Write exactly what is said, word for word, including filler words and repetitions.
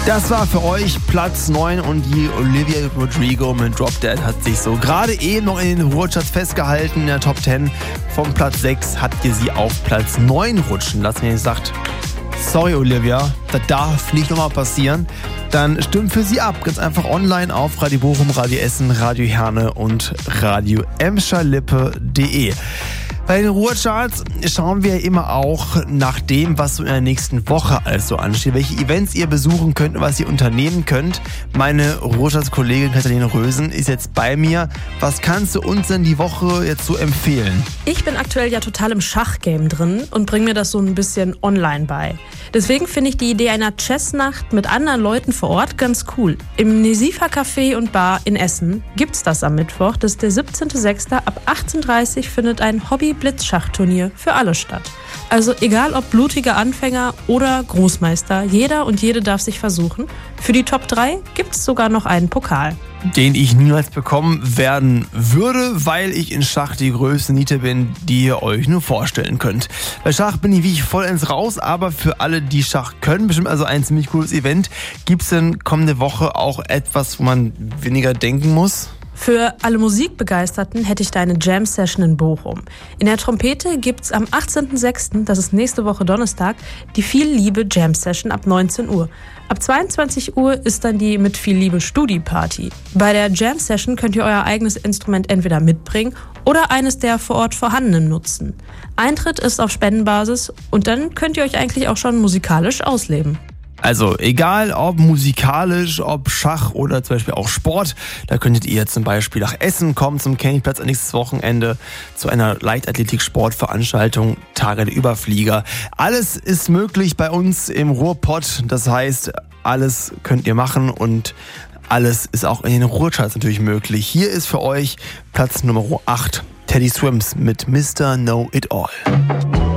Das war für euch Platz neun und die Olivia Rodrigo mit Drop Dead hat sich so gerade eben noch in den Ruhecharts festgehalten. In der Top zehn von Platz sechs habt ihr sie auf Platz neun rutschen lassen. Wenn ihr sagt, sorry Olivia, das darf nicht nochmal passieren, dann stimmt für sie ab. Ganz einfach online auf Radio Bochum, Radio Essen, Radio Herne und Radio Emscher-Lippe punkt de. Bei den Ruhecharts schauen wir immer auch nach dem, was so in der nächsten Woche also ansteht, welche Events ihr besuchen könnt und was ihr unternehmen könnt. Meine Ruhecharts-Kollegin Katharina Rösen ist jetzt bei mir. Was kannst du uns denn die Woche jetzt so empfehlen? Ich bin aktuell ja total im Schachgame drin und bringe mir das so ein bisschen online bei. Deswegen finde ich die Idee einer Chessnacht mit anderen Leuten vor Ort ganz cool. Im Nesifa Café und Bar in Essen gibt's das am Mittwoch. Das ist der siebzehnten sechsten Ab achtzehn Uhr dreißig findet ein Hobby-Blitzschachturnier für alle statt. Also egal ob blutiger Anfänger oder Großmeister, jeder und jede darf sich versuchen. Für die Top drei gibt's sogar noch einen Pokal. Den ich niemals bekommen werden würde, weil ich in Schach die größte Niete bin, die ihr euch nur vorstellen könnt. Bei Schach bin ich wie ich vollends raus, aber für alle, die Schach können, bestimmt also ein ziemlich cooles Event. Gibt's denn kommende Woche auch etwas, wo man weniger denken muss? Für alle Musikbegeisterten hätte ich da eine Jam-Session in Bochum. In der Trompete gibt's am achtzehnten sechsten, das ist nächste Woche Donnerstag, die Viel Liebe Jam-Session ab neunzehn Uhr. Ab zweiundzwanzig Uhr ist dann die Mit viel Liebe Studi-Party. Bei der Jam-Session könnt ihr euer eigenes Instrument entweder mitbringen oder eines der vor Ort vorhandenen nutzen. Eintritt ist auf Spendenbasis und dann könnt ihr euch eigentlich auch schon musikalisch ausleben. Also egal ob musikalisch, ob Schach oder zum Beispiel auch Sport, da könntet ihr zum Beispiel nach Essen kommen zum Campingplatz nächstes Wochenende zu einer Leichtathletik-Sportveranstaltung Tage der Überflieger. Alles ist möglich bei uns im Ruhrpott, das heißt, alles könnt ihr machen und alles ist auch in den Ruhrcharts natürlich möglich. Hier ist für euch Platz Nummer acht, Teddy Swims mit Mister Know It All.